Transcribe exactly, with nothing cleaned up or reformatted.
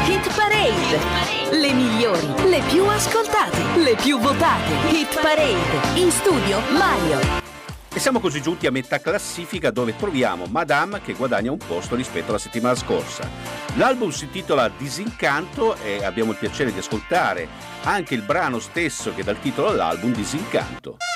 Hit Parade, le migliori, le più ascoltate, le più votate. Hit Parade, in studio Mario. E siamo così giunti a metà classifica, dove troviamo Madame che guadagna un posto rispetto alla settimana scorsa. L'album si intitola Disincanto e abbiamo il piacere di ascoltare anche il brano stesso che dà il titolo all'album, Disincanto.